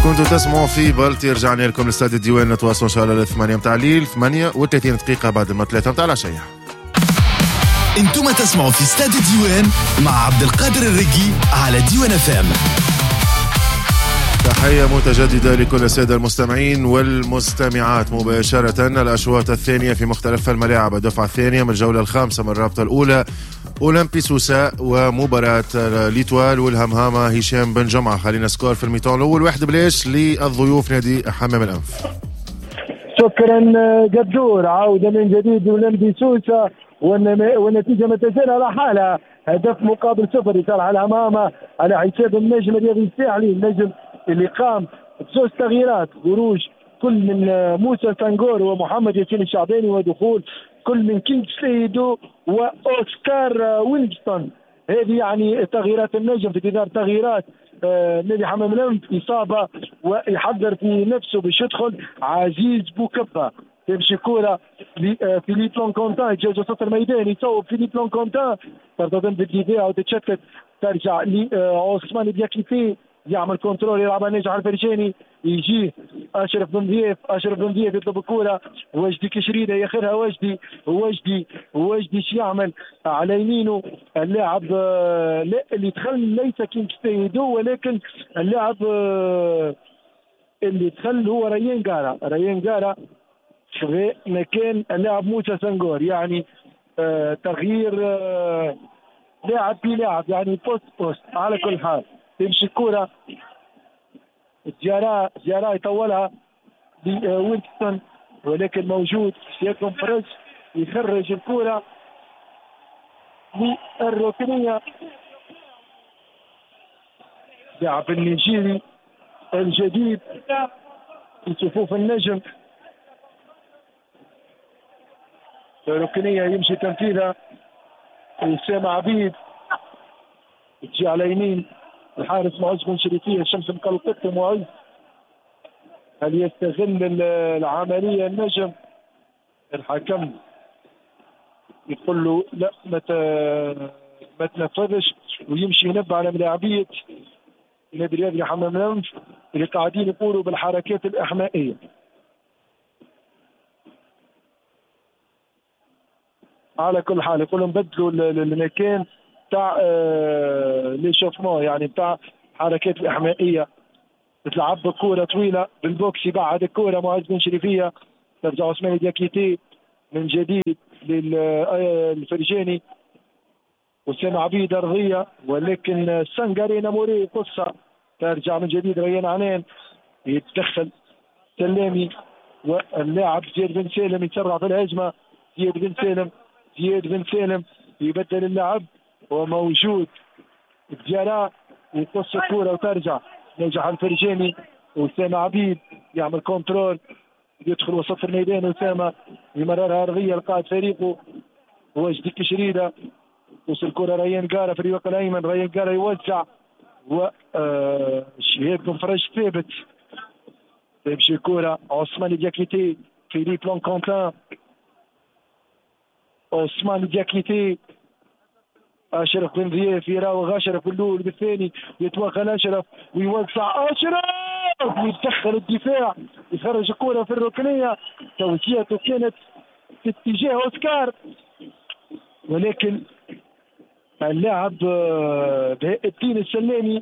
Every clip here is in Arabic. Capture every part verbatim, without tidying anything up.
كنتوا تسمعوا في بلتي. رجعنا لكم لاستاد الديوان، نتواصلوا ان شاء الله للثمانية متاع الليل، ثمانية وثلاثين دقيقة بعد ما ثلاثة متاع العشية. انتم تسمعوا في استاد الديوان مع عبد القادر الرقي على ديوان اف ام. تحية متجددة لكل السادة المستمعين والمستمعات. مباشرة الأشواط الثانية في مختلف الملاعب، الدفعة الثانية من الجولة الخامسة من الرابطة الأولى، أولمبي سوسة ومباراة ليتوال والهمهامة هشام بن جمعة. خلينا سكور في الميتون الأول واحد بلاش للضيوف نادي حمام الأنف. شكرا قدور، عودة من جديد أولمبي سوسة والنتيجة ما تزال على حالها، هدف مقابل صفر لصالح الهمهامة على حساب النجم الرياضي الساحلي، النجم اللي قام بزوج تغييرات، خروج كل من موسى سانغور ومحمد ياسين الشعباني ودخول كل من كينغ سيدو واوسكار ويلجستون. هذه يعني تغييرات النجم في انتظار تغييرات آه نادي حمام الأنف. إصابة ويحضر في نفسه باش يدخل عزيز بوكبة، تمشي كورة لفيليب لونكونتان يتجاوز وسط الميدان، يصوب فيليب لونكونتان ترتدم بالدفاع وتتشتت، ترجع لعثمان دياكيتي يعمل كنترول، يلعبها ناجح الفرجاني، يجي اشرف بن ضياف، اشرف بن ضياف يطلب الكوره، وجدي كشريده ياخذها، وجدي وجدي وجدي شو يعمل على يمينه اللاعب لا اللي دخل ليس كينغستيدو، ولكن اللاعب اللي دخل هو ريان قارا، ريان قارا في مكان اللاعب موسى سانغور. يعني آه تغيير آه لاعب بلاعب، يعني بوست بوست. على كل حال تمشي الكرة، جارا جارا يطولها لوينستون، ولكن موجود سيكون فرج يخرج الكرة للركنية. لاعب النيجيري الجديد في صفوف النجم، الركنية يمشي تنفيذها أسامة عبيد، تجي على يمين الحارس معز بن شريفية الشمس مقلقت معز. هل يستغل العملية النجم؟ الحكم يقول له لا ما ما تنفذش، ويمشي ينبه على ملاعبية النادي الرياضي حمام الأنف اللي قاعدين يقولوا بالحركات الإحمائية. على كل حال يقولوا نبدلوا المكان تاع لي شوفمون، يعني تاع حركات الإحمائية. تلعب بكورة طويلة بالبوكس، يبعد الكورة معز بن شريفية، ترجع عثمان دياكيتي من جديد للفرجاني، وسام عبيد أرضية، ولكن سانغارينا موري قصة، ترجع من جديد ريان عنان، يتدخل سلامي واللاعب زياد بن سالم يتسرع في الهجمة. زياد بن سالم زياد بن سالم يبدل اللعب وموجود جارا، يقص الكورة وترجع نجح الفرجاني، وأسامة عبيد يعمل كنترول، يدخل وسط الميدان، وأسامة يمررها أرضية لقائد فريقه وجدي كشريدة، وصل الكرة ريان قارة في الريق الأيمن، ريان قارة يوزع وشهيد بن فرج ثابت، تمشي الكرة عثمان دياكيتي، فيليب لونكونتان، عثمان دياكيتي، أشرف بن ضياف يراوغ أشرف بالأول بالثاني، يتوغل أشرف ويوزع أشرف، يتدخل الدفاع يخرج الكرة في الركنية، توجيهته كانت في اتجاه أوسكار، ولكن اللاعب بهاء الدين السلامي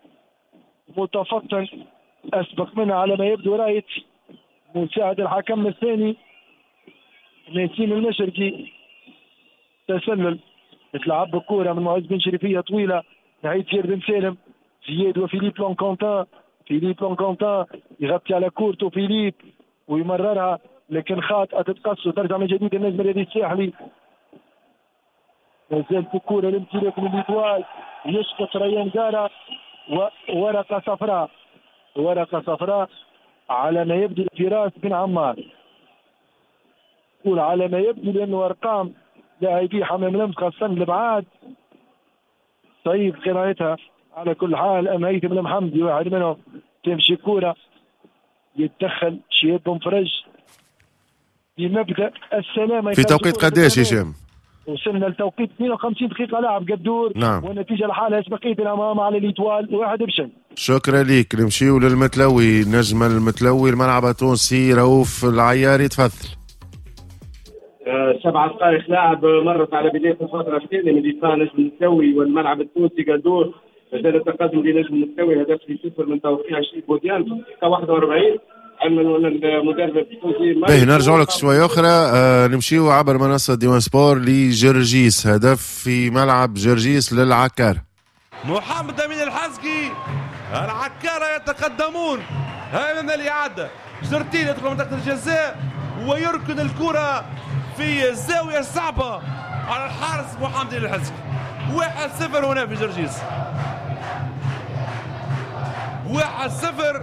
متفطن أسبق منها على ما يبدو رايت مساعد الحكم الثاني نسيم المشرقي. تسلل تلعب بالكرة من معز بن شريفية طويلة نهاية زياد بن سالم، زياد وفيليب لونكونتان، فيليب لونكونتان يغطي على كورته فيليب ويمررها، لكن خاطئة تتقص وترجع من جديد النجم الرياضي الساحلي. مازالت الكرة لامتلاك من ليتوال، يسقط ريان قارة وورقة صفراء، ورقة صفراء على ما يبدو فراس بن عمار، قول على ما يبدو لأنه أرقام لاعبي حمام الأنف خاصة الابعاد طيب قراءتها. على كل حال أم هيثم المحمدي واحد منهم، تمشي الكرة يتدخل شهيد بن فرج بمبدأ السلامة في توقيت قداش هشام؟ وصلنا لتوقيت اثنين وخمسين دقيقة لعب قدور. نعم. والنتيجة لحالها بقية الأمام على الإيتوال واحد بشن. شكرا ليك. نمشيو للمتلوي، نجم المتلوي الملعب التونسي رؤوف العياري، تفضل. آه سبعة دقائق لاعب مرت على بداية الفترة الثانية من لقاء نجم المتلوي والملعب التونسي قدور. مازال التقدم لنجم المتلوي هدف لصفر من توقيع شريف بوديان في الدقيقة واحد وأربعين. علما ان المدرب التونسي باهي نرجعوا لك شوي اخرى. آه نمشيو عبر منصه ديوان سبور لجرجيس، هدف في ملعب جرجيس للعكار. محمد امين الحزقي، العكارة يتقدمون. هاي من الاعاده، جرتين يدخل منطقه الجزاء ويركن الكره في الزاويه الصعبه على الحارس محمد امين الحزقي. واحد صفر هنا في جرجيس، واحد صفر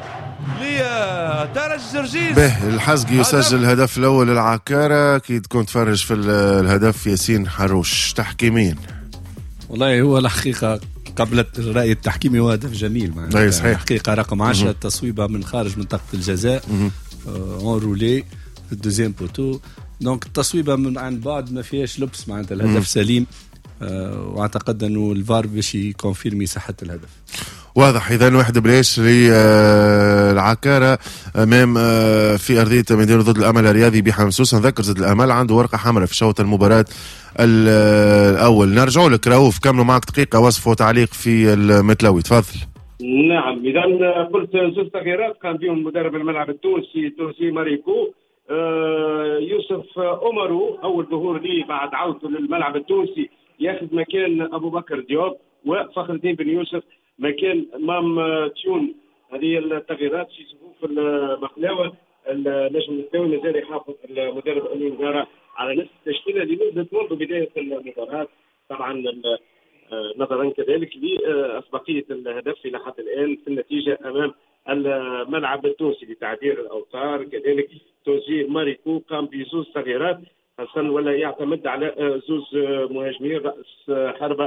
لترجي جرجيس. به الحزقي يسجل الهدف الاول للعكاره. اكيد كنت تفرج في الهدف ياسين حروش. تحكيمين والله هو الحقيقه قبل الرأي التحكيمي هو هدف جميل معناتها. صحيح. الحقيقه رقم عشرة التصويبه من خارج منطقه الجزاء اون رولي في الدوزيام بوتو. دونك التصويبه من عن بعد ما فيهاش لبس معناتها الهدف سليم. أه واعتقد انه الفار باش يكونفيرمي صحه الهدف. واضح. اذا واحد بلاش للعكاره امام في ارضيه ميدان ضد الامل الرياضي بحمصوص. نذكر زد الامل عنده ورقه حمراء في شوط المباراه الاول. نرجعوا لك رؤوف، كملوا معك دقيقه وصف وتعليق في المتلوي، تفضل. نعم، اذا قلت زوج تغييرات قام بهم مدرب الملعب التونسي التونسي ماريكو. آه يوسف أمرو اول ظهور ليه بعد عودته للملعب التونسي ياخذ مكان ابو بكر ديوب، وفخر الدين بن يوسف مكان مام تيون. هذه التغييرات في صفوف المقلاوه. النجم المتلوي مازال يحافظ المدرب امين زارع على نفس التشكيله اللي نزلت منذ بدايه المباراه، طبعا نظرا كذلك لاسبقيه الهدف الى حد الان في النتيجه امام الملعب التونسي لتعبير الاوتار. كذلك توزيع ماريكو قام بزوز تغييرات خاصه ولا يعتمد على زوز مهاجمين راس حربه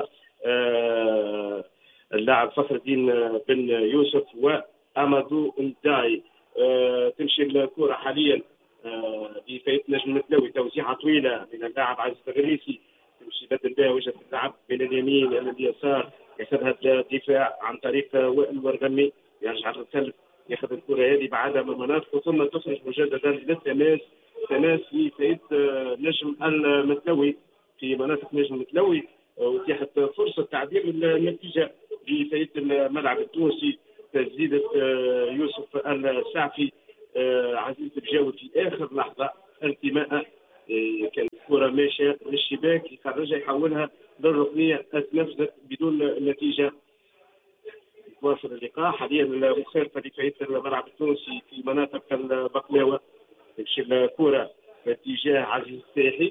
اللاعب فخر الدين بن يوسف وامادو نداي. أه تمشي الكره حاليا أه بفايت نجم المتلوي، توزيعه طويله من اللاعب عزيز الغريسي، تمشي بدل بها وجهه اللعب بين اليمين الى اليسار، ياخذها الدفاع عن طريق وائل ورغمي، يرجع للخلف ياخذ الكره هذه بعدها من المناطق ثم تخرج مجددا للتماس. تماس لفايت نجم المتلوي في مناطق نجم المتلوي، وتيحت فرصه تعديل النتيجه لفايت الملعب التونسي. تسديده يوسف السعفي، عزيز البجاوي في اخر لحظه انتماء، كانت الكره ماشيه للشباك يخرجها يحولها للركنيه، اتنفذت بدون نتيجه. واصل اللقاء حاليا المخالفه لفايت الملعب التونسي في مناطق البقلاوه. تمشي الكره باتجاه عزيز الساحي،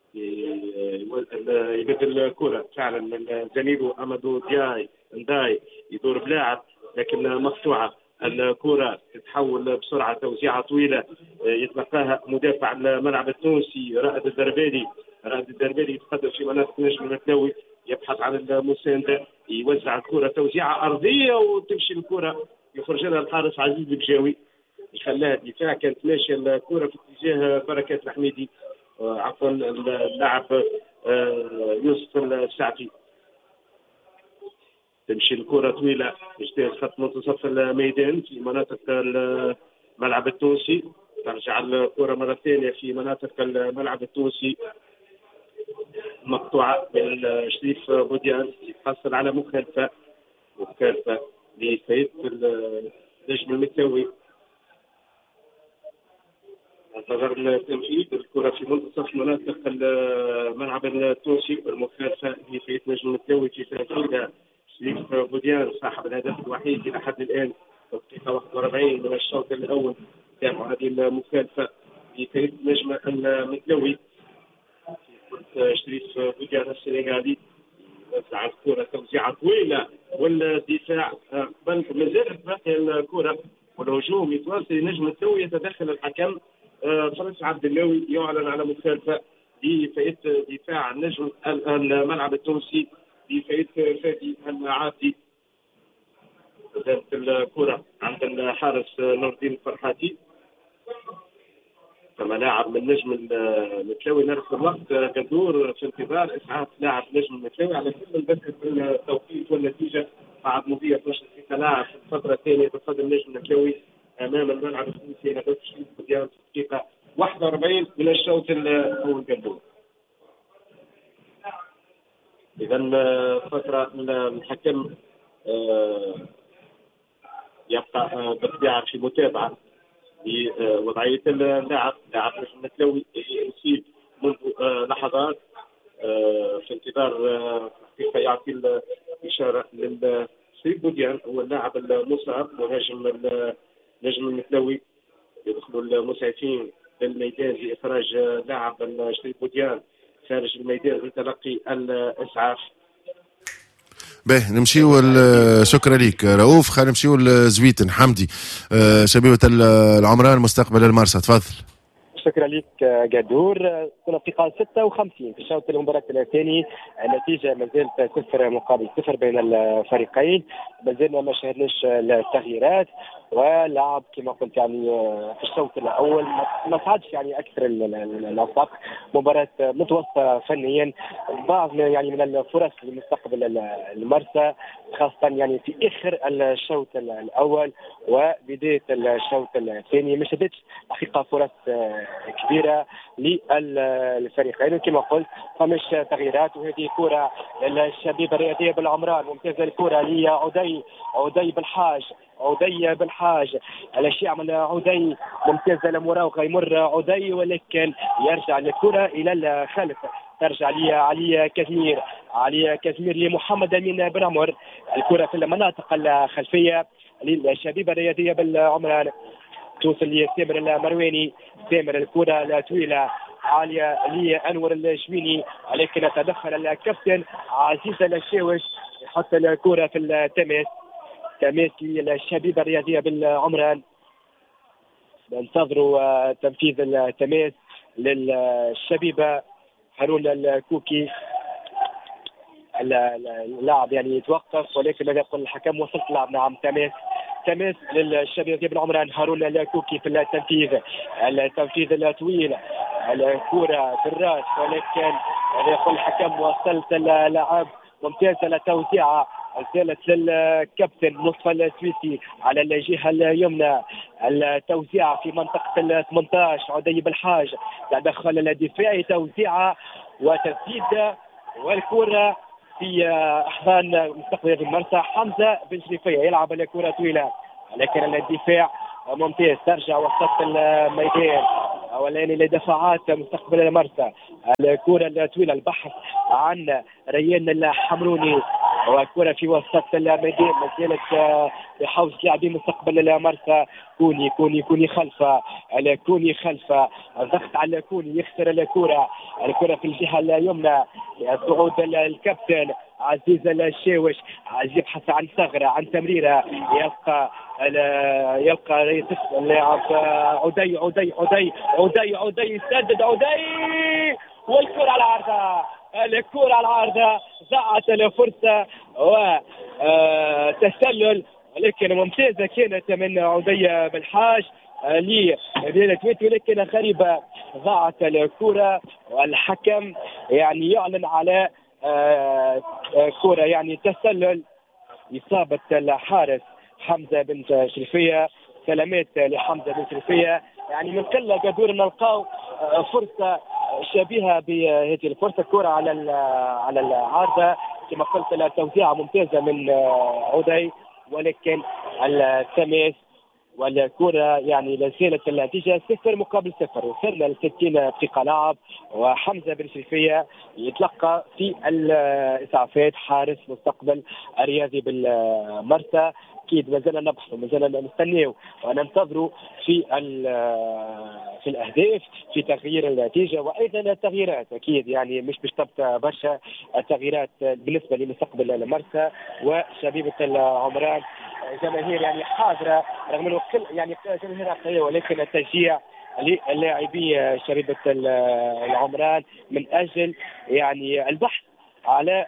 يبدل الكره فعلا من زميله امادو دياي نداي، يدور بلاعب لكن مقطوعه الكره، تتحول بسرعه توزيعه طويله يتلقاها مدافع الملعب التونسي رائد الدربالي. رائد الدربالي يتقدم في مناطق نجم المتلوي يبحث عن المسانده، يوزع الكره توزيعه ارضيه وتمشي الكره يخرج لها الحارس عزيز البجاوي يخليها دفاع. كانت ماشيه الكره في اتجاه بركات الحميدي، عفوا اللاعب يوسف السعفي. تمشي الكرة طويلة اجتاز خط منتصف الميدان في مناطق الملعب التونسي، ترجع الكرة مرة ثانية في مناطق الملعب التونسي، مقطوعة من شريف بوديان يتحصل على مخالفة مخالفة لفايت النجم المتلوي. انتظر التنفيذ الكرة في منتصف مناطق الملعب التونسي، المخالفة لفايت النجم المتلوي في تنفيذها شريف بوديان صاحب الهدف الوحيد الى حد الان في الدقيقه واحد وأربعين من الشوط الاول. تابعوا هذه المخالفه لفريق نجم المتلوي شريف بوديان السنغالي، وزع الكره توزيعه طويله والدفاع قبل مازالت باقي الكره والهجوم يتواصل لنجم المتلوي. يتدخل الحكم فرج عبد اللاوي يعلن على مخالفه لفريق دفاع النجم الملعب التونسي بفايت فادي العاطي. زادت الكرة عند الحارس نور الدين الفرحاتي، ثم لاعب من نجم المتلوي نفس الوقت قدور في انتظار اسعاف لاعب نجم المتلوي على كل نذكر بالتوقيت والنتيجه بعد مضي اثناش دقيقه لاعب في الفتره الثانيه بفضل نجم المتلوي امام الملعب التونسي هدف شريف بوديان في الدقيقه واحد وأربعين من الشوط الاول قدور. اذا فتره الحكم يبقى بالطبيعه في متابعه لوضعيه اللاعب لاعب نجم المتلوي اللي اصيب منذ لحظات في انتظار حقيقه يعطي الاشاره للشريف بوديان هو اللاعب المصاب مهاجم نجم المتلوي. يدخلوا المسعفين للميدان لاخراج لاعب الشريف بوديان خارج الميدان لتلقي الاسعاف. باهي نمشيو. شكرا لك رؤوف. خلينا نمشيو لزويتن حمدي شبيبة العمران مستقبل المرسى، تفضل. شكرا لك قدور. كنا في دقيقة ستة وخمسين في الشوط المباراة الثاني، النتيجة ما زالت صفر مقابل صفر بين الفريقين، ما زلنا ما شاهدناش التغييرات، ولعب كما قلت يعني في الشوط الاول ما صعدش يعني اكثر الوسط، مباراه متوسطه فنيا، بعض يعني من الفرص لمستقبل المرسى خاصه يعني في اخر الشوط الاول وبدايه الشوط الثاني ما شهدتش حقيقه فرص كبيره للفريقين. كما قلت فمش تغييرات، وهذه كره الشبيبه الرياضيه بالعمران ممتازه، الكره لعدي عدي بالحاج عدي بالحاج الاشياء من عدي ممتازه لمراوغه، يمر عدي ولكن يرجع الكره الى الخلف، ترجع لي علي كازمير علي كازمير لمحمد امين بن عمر، الكره في المناطق الخلفيه للشبيبه الرياضيه بالعمران، توصل لسامر المرواني، سامر الكره الطويله عاليه لانور الشويني، ولكن تدخل الكابتن عزيز الشاوش يحط الكره في التماس، تماس للشبيبه الرياضيه بالعمران. ننتظروا تنفيذ التماس للشبيبه. هارون الكوكي اللاعب يعني يتوقف، ولكن ماذا يقول الحكم؟ وصلت لاعب. نعم تماس تماس للشبيبه بالعمران. هارون الكوكي في التنفيذ، التنفيذ الطويل، الكره بالراس، ولكن ماذا يقول الحكم؟ وصلت اللاعب ممتازه لتوزيعه، الثالث للكابتن نصف السويسي على الجهه اليمنى، التوزيع في منطقه ال ثمانية عشر عدي بالحاج، تدخل الدفاعي، توزيعه وتسديد، والكره في احضان مستقبل المرسى حمزه بن شريفيه يلعب الكره طويله، لكن الدفاع ممتاز، ترجع وسط الميدان اولاني لدفاعات مستقبل المرسى، الكره الطويله، البحث عن ريان الحمروني، والكره في وسط الميدان ما زالت بحوزه لاعبين مستقبل المرسى، كوني كوني كوني خلفه، كوني خلفه، الضغط على كوني، يخسر الكره، الكره في الجهه اليمنى، صعود الكابتن عزيز الشاوش، عايز يبحث عن ثغره، عن تمريره، يلقى يلقى اللاعب عدي عدي عدي عدي عدي يسدد عدي، والكره على العارضه، الكره على العارضه، ضاعت الفرصه وتسلل، لكن ممتازه كانت من عدي بالحاج لمدينة تويت، ولكن خريبه ضاعت الكره، والحكم يعني يعلن على كره يعني تسلل، اصابه الحارس حمزه بن شريفيه، سلامات لحمزه بن شريفيه، يعني من قله قدور نلقاو فرصه شبيهه بهذه الفرصه، كره على على العارضه كما قلت، التوزيع ممتازه من عدي، ولكن التماس والكرة يعني لازالت النتيجة صفر مقابل صفر. وصلنا ل ستين دقيقة لعب، وحمزة بن شريفية يتلقى في الإسعافات حارس مستقبل الرياضي بالمرسى. أكيد مازال نبحث ومازال نستناو وننتظروا في في الأهداف، في تغيير النتيجة، وأيضا التغييرات أكيد يعني مش مش تبقى برشا التغييرات بالنسبة لمستقبل المرسى وشبيبة العمران. جماهير يعني حاضرة رغم انه كل يعني جماهير قوية، ولكن التشجيع للاعبي شبيبة العمران من اجل يعني البحث على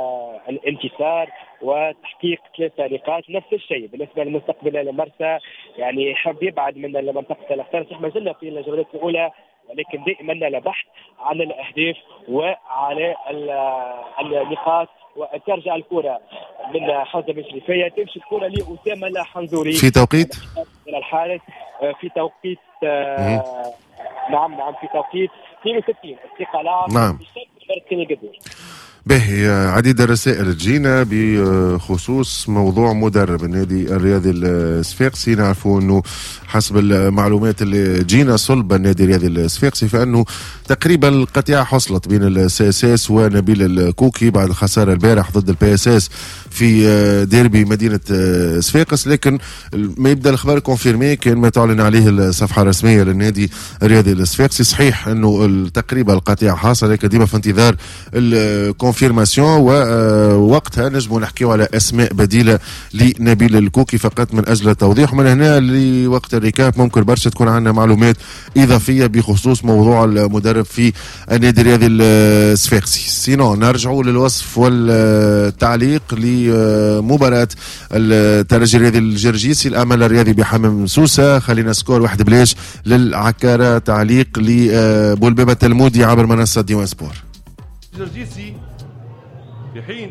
الانتصار وتحقيق ثلاثة نقاط. نفس الشيء بالنسبة لمستقبل المرسى، يعني يحب يبعد من منطقه الاختار. ما زلنا في الجولات الاولى ولكن دائما البحث عن الاهداف وعلى النقاط وترجع الكره من حوزه مشرفيه تمشي الكره لاسامه الحنظوري في توقيت الحارس في توقيت آه نعم نعم في توقيت اثنين وستين استقلال نعم كان القدور. به عديد الرسائل تجينا بخصوص موضوع مدرب النادي الرياضي الصفاقسي. نعرفوا انه حسب المعلومات اللي جينا صلب النادي الرياضي الصفاقسي فانه تقريبا القطيعه حصلت بين السي اس اس ونبيل الكوكي بعد الخساره البارح ضد البي اس اس في ديربي مدينه صفاقس، لكن ما يبدا الخبر كونفيرمي كان ما تعلن عليه الصفحه الرسميه للنادي الرياضي الصفاقسي. صحيح انه تقريبا القطيعه حاصله، لكن ديما في انتظار الكونفيرماسيون ووقتها نجموا نحكيو على اسماء بديله لنبيل الكوكي فقط من اجل التوضيح. ومن هنا لوقت الركاب ممكن برشا تكون عندنا معلومات اضافيه بخصوص موضوع المدرب في النادي الرياضي الصفاقسي. سينو نرجعوا للوصف والتعليق لمباراه الترجي الرياضي الجرجيسي الامل الرياضي بحمام سوسه. خلينا سكور واحد بلاش للعكاره. تعليق لبولبابه التلمودي عبر منصه ديوان سبور. الجرجيسي في حين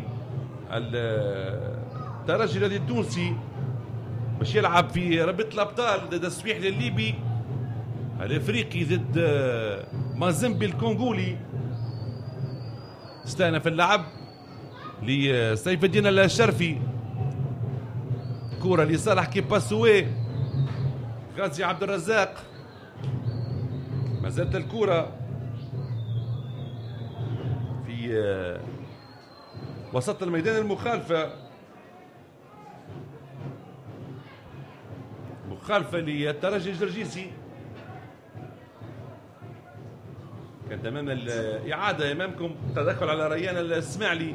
الترجي الرياضي التونسي باش يلعب في رابطه الابطال ضد السويحلي الليبي الافريقي ضد مازيمبي الكونغولي. استأنف اللعب لسيف الدين الشرفي، كرة لصالح كيباسوي غازي عبد الرزاق، ما زالت الكرة في وسط الميدان المخالفة مخالفة للترجي الجرجيسي. كانت امام الاعاده امامكم تدخل على ريان الاسماعيلي.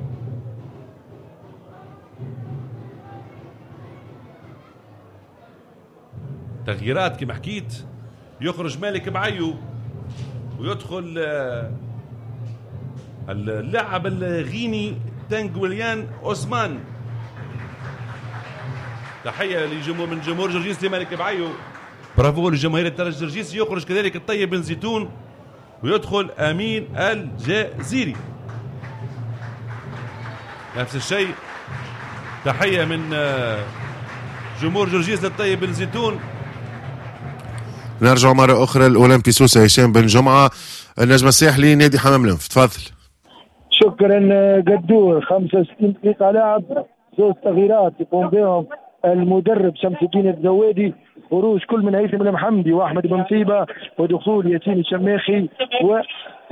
تغييرات كما حكيت، يخرج مالك بعيو ويدخل اللاعب الغيني تانغوليان اوسمان. تحيه لجمهور من جمهور جرجيس لمالك بعيو، برافو لجماهير الترجي الجرجيسي. يخرج كذلك الطيب بن زيتون ويدخل امين الجزيري نفس الشيء. تحيه من جمهور جرجيس للطيب بن زيتون. نرجع مره اخرى الاولمبي سوسه. هشام بن جمعه النجم الساحلي نادي حمام الانف، تفضل. شكرا قدور. خمسة وستين دقيقه لعب، زوج تغييرات يقوم بهم المدرب شمس الدين الزوادي. خروج كل من هيثم المحمدي واحمد بن مصيبه ودخول ياسين الشماخي و